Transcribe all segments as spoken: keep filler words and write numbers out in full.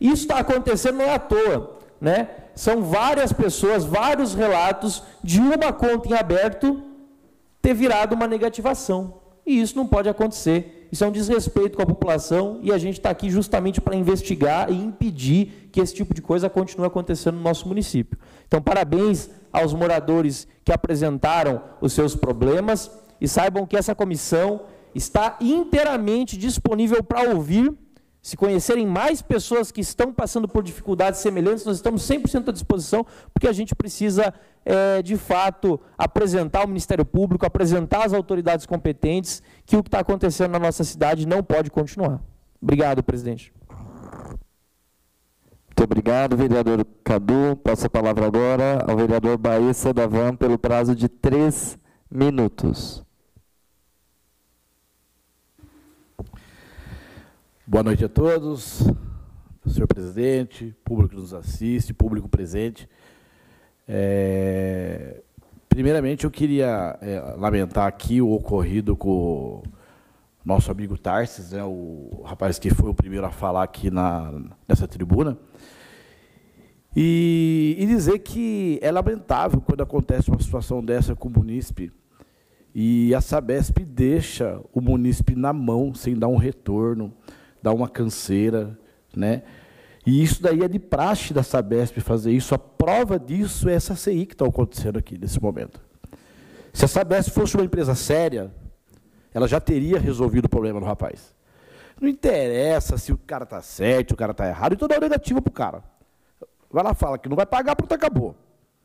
Isso está acontecendo não é à toa, né? São várias pessoas, vários relatos de uma conta em aberto ter virado uma negativação. E isso não pode acontecer. Isso é um desrespeito com a população e a gente está aqui justamente para investigar e impedir que esse tipo de coisa continue acontecendo no nosso município. Então, parabéns aos moradores que apresentaram os seus problemas e saibam que essa comissão está inteiramente disponível para ouvir. Se conhecerem mais pessoas que estão passando por dificuldades semelhantes, nós estamos cem por cento à disposição, porque a gente precisa, é, de fato, apresentar ao Ministério Público, apresentar às autoridades competentes que o que está acontecendo na nossa cidade não pode continuar. Obrigado, presidente. Muito obrigado, vereador Cadu. Passo a palavra agora ao vereador Baessa da Van pelo prazo de três minutos. Boa noite a todos, senhor presidente, público que nos assiste, público presente. É, primeiramente, eu queria é, lamentar aqui o ocorrido com o nosso amigo Tarsis, né, o rapaz que foi o primeiro a falar aqui na, nessa tribuna, e, e dizer que é lamentável quando acontece uma situação dessa com o munícipe, e a Sabesp deixa o munícipe na mão, sem dar um retorno, dá uma canseira, né? E isso daí é de praxe da Sabesp fazer isso. A prova disso é essa C I que está acontecendo aqui nesse momento. Se a Sabesp fosse uma empresa séria, ela já teria resolvido o problema do rapaz. Não interessa se o cara está certo, se o cara está errado, então dá uma negativa para o cara. Vai lá, fala que não vai pagar, pronto, acabou.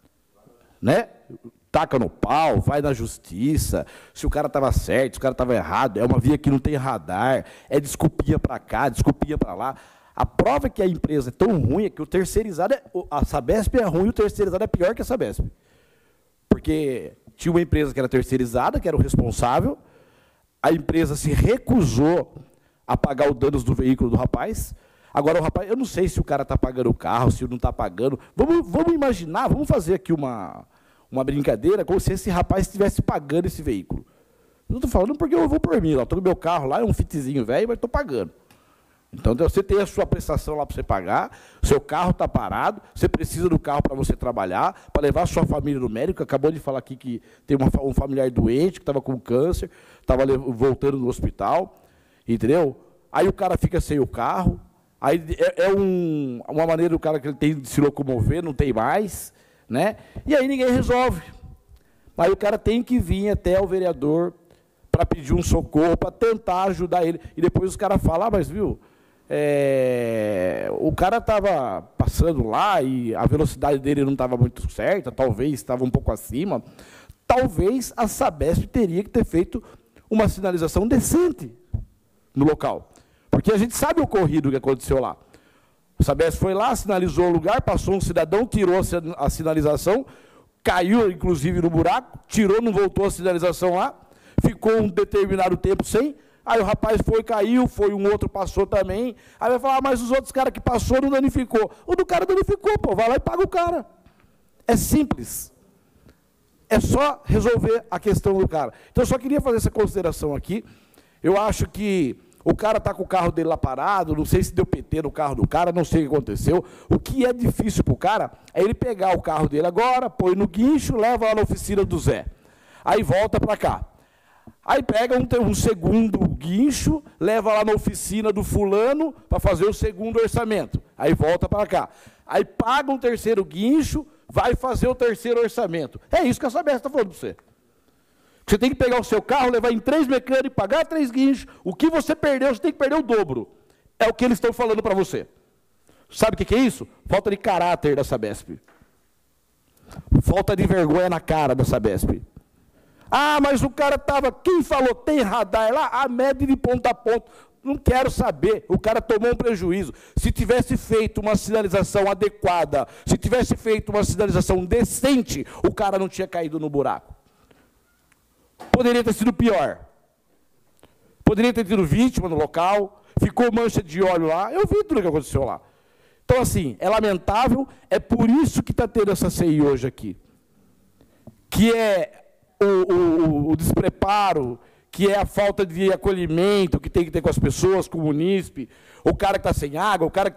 Né? Taca no pau, vai na justiça, se o cara estava certo, se o cara estava errado, é uma via que não tem radar, é desculpinha para cá, desculpinha para lá. A prova que a empresa é tão ruim é que o terceirizado, é, a Sabesp é ruim, o terceirizado é pior que a Sabesp. Porque tinha uma empresa que era terceirizada, que era o responsável, a empresa se recusou a pagar os danos do veículo do rapaz. Agora, o rapaz, eu não sei se o cara está pagando o carro, se não está pagando. Vamos, vamos imaginar, vamos fazer aqui uma... uma brincadeira, como se esse rapaz estivesse pagando esse veículo. Eu estou falando porque eu vou por mim, estou no meu carro lá, é um fitzinho velho, mas estou pagando. Então, você tem a sua prestação lá para você pagar, seu carro está parado, você precisa do carro para você trabalhar, para levar a sua família no médico. Acabou de falar aqui que tem uma, um familiar doente, que estava com câncer, estava voltando no hospital, entendeu? Aí o cara fica sem o carro, aí é, é um, uma maneira do cara que ele tem de se locomover, não tem mais, né? E aí ninguém resolve. Aí o cara tem que vir até o vereador para pedir um socorro, para tentar ajudar ele. E depois os caras falam, ah, mas viu, é, o cara estava passando lá e a velocidade dele não estava muito certa, talvez estava um pouco acima. Talvez a Sabesp teria que ter feito uma sinalização decente no local. Porque a gente sabe o ocorrido que aconteceu lá. A Sabesp foi lá, sinalizou o lugar, passou um cidadão, tirou a sinalização, caiu, inclusive, no buraco, tirou, não voltou a sinalização lá, ficou um determinado tempo sem, aí o rapaz foi, caiu, foi um outro, passou também, aí vai falar, ah, mas os outros caras que passou não danificou. O do cara danificou, pô, vai lá e paga o cara. É simples. É só resolver a questão do cara. Então, eu só queria fazer essa consideração aqui. Eu acho que o cara está com o carro dele lá parado, não sei se deu P T no carro do cara, não sei o que aconteceu. O que é difícil para o cara é ele pegar o carro dele agora, põe no guincho, leva lá na oficina do Zé. Aí volta para cá. Aí pega um, um segundo guincho, leva lá na oficina do fulano para fazer o segundo orçamento. Aí volta para cá. Aí paga um terceiro guincho, vai fazer o terceiro orçamento. É isso que a Sabesp está falando para você. Você tem que pegar o seu carro, levar em três mecânicos, pagar três guinchos. O que você perdeu, você tem que perder o dobro. É o que eles estão falando para você. Sabe o que é isso? Falta de caráter da Sabesp. Falta de vergonha na cara da Sabesp. Ah, mas o cara estava... Quem falou tem radar lá? A mede de ponta a ponta. Não quero saber. O cara tomou um prejuízo. Se tivesse feito uma sinalização adequada, se tivesse feito uma sinalização decente, o cara não tinha caído no buraco. Poderia ter sido pior. Poderia ter tido vítima no local, ficou mancha de óleo lá. Eu vi tudo o que aconteceu lá. Então, assim, é lamentável, é por isso que está tendo essa C I hoje aqui. Que é o, o, o despreparo, que é a falta de acolhimento que tem que ter com as pessoas, com o munícipe, o cara que está sem água, o cara que